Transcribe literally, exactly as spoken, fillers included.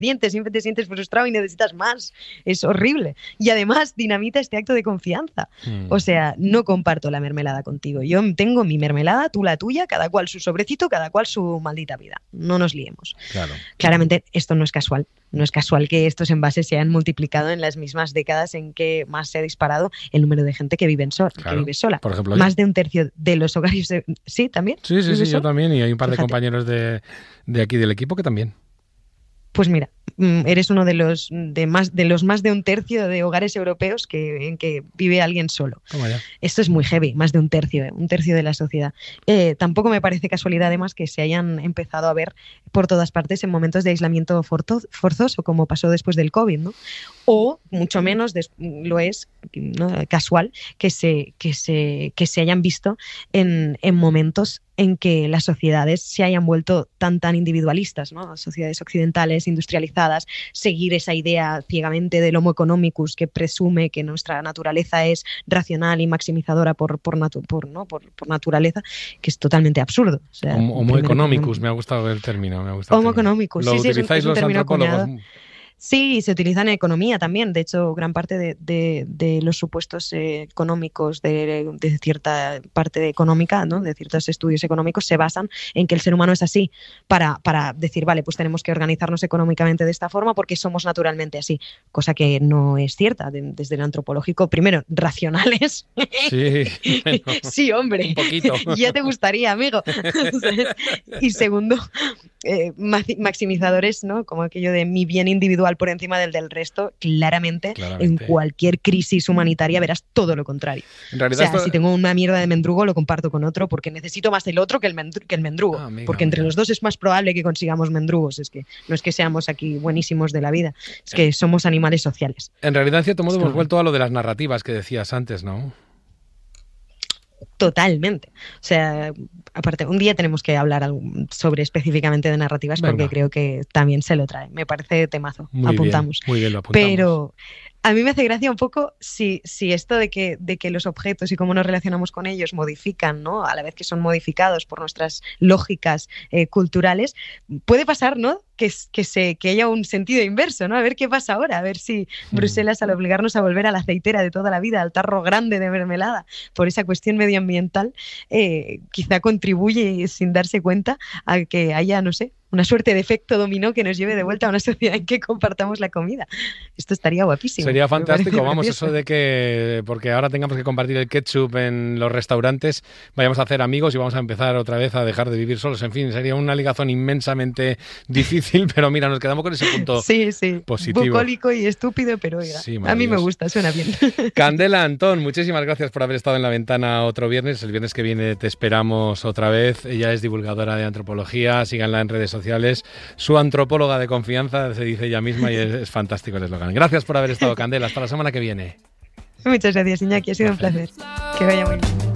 suficiente, siempre te sientes frustrado y necesitas más. Es horrible. Y además dinamita este acto de confianza. Mm. O sea, no comparto la mermelada contigo. Yo tengo mi mermelada, tú la tuya, cada cual su sobrecito, cada cual su maldita vida. No nos liemos. Claro. Claramente esto no es casual. No es casual que estos envases se hayan multiplicado en las mismas décadas en que más se ha disparado el número de gente que vive, en so claro. que vive sola. Por ejemplo, más de un tercio de los hogares... De... ¿Sí, también? Sí, sí, sí, sola? yo también. Y hay un par Fíjate. de compañeros de, de aquí del equipo que también. Pues mira, eres uno de los de más de los más de un tercio de hogares europeos que, en que vive alguien solo. Toma ya. Esto es muy heavy, más de un tercio, ¿eh? un tercio de la sociedad. Eh, tampoco me parece casualidad, además, que se hayan empezado a ver por todas partes en momentos de aislamiento forzoso, como pasó después del COVID, ¿no? O, mucho menos, lo es, ¿no? casual, que se, que, se, que se hayan visto en, en momentos en que las sociedades se hayan vuelto tan tan individualistas, ¿no? Sociedades occidentales, industrializadas, seguir esa idea ciegamente del homo economicus que presume que nuestra naturaleza es racional y maximizadora por, por, natu por, ¿no? por, por naturaleza, que es totalmente absurdo. O sea, homo, homo economicus, me ha gustado el término. Me ha gustado homo economicus, ¿Lo sí, sí, utilizáis es un, es un los antropólogos? Acuñado. Sí, se utiliza en economía también. De hecho, gran parte de, de, de los supuestos eh, económicos de, de cierta parte económica, ¿no? de ciertos estudios económicos, se basan en que el ser humano es así, para, para decir, vale, pues tenemos que organizarnos económicamente de esta forma porque somos naturalmente así, cosa que no es cierta. De, desde el antropológico, primero, racionales. Sí, bueno, sí, hombre. Un poquito. Ya te gustaría, amigo. Y segundo, eh, maximizadores, ¿no? Como aquello de mi bien individual por encima del del resto, claramente, Claramente. en cualquier crisis humanitaria verás todo lo contrario. En realidad o sea, esto... si tengo una mierda de mendrugo, lo comparto con otro porque necesito más el otro que el, mendru que el mendrugo. Ah, amiga, porque entre amiga. los dos es más probable que consigamos mendrugos. Es que no es que seamos aquí buenísimos de la vida, es que somos animales sociales. En realidad, en cierto modo, Esto... hemos vuelto a lo de las narrativas que decías antes, ¿no? Totalmente. O sea, aparte, un día tenemos que hablar sobre específicamente de narrativas. Venga. Porque creo que también se lo trae. Me parece temazo. Muy apuntamos. Bien, muy bien, lo apuntamos. Pero a mí me hace gracia un poco si, si esto de que, de que los objetos y cómo nos relacionamos con ellos modifican, ¿no? A la vez que son modificados por nuestras lógicas eh, culturales, puede pasar, ¿no? Que, que, se, que haya un sentido inverso, ¿no? A ver qué pasa ahora, a ver si Bruselas, al obligarnos a volver a la aceitera de toda la vida, al tarro grande de mermelada, por esa cuestión medioambiental, eh, quizá contribuye sin darse cuenta a que haya, no sé, una suerte de efecto dominó que nos lleve de vuelta a una sociedad en que compartamos la comida. Esto estaría guapísimo. Sería fantástico, vamos, precioso. eso de que, porque ahora tengamos que compartir el ketchup en los restaurantes, vayamos a hacer amigos y vamos a empezar otra vez a dejar de vivir solos. En fin, sería una ligazón inmensamente difícil, pero mira, nos quedamos con ese punto sí, sí. positivo. Bucólico y estúpido, pero oiga, sí, a mí me gusta, suena bien. Candela Antón, muchísimas gracias por haber estado en La Ventana otro viernes. El viernes que viene te esperamos otra vez. Ella es divulgadora de antropología, síganla en redes sociales. Su antropóloga de confianza, se dice ella misma, y es, es fantástico el eslogan. Gracias por haber estado, Candela. Hasta la semana que viene. Muchas gracias, Iñaki. Ha sido un placer. Que vaya muy bien.